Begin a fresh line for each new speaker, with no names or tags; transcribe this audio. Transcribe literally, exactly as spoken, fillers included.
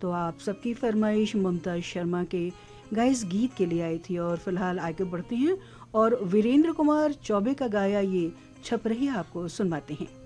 तो आप सबकी फरमाइश मुमताज़ शर्मा के गाए इस गीत के लिए आई थी। और फिलहाल आगे बढ़ते हैं और वीरेंद्र कुमार चौबे का गाया ये छप रही आपको सुनवाते हैं।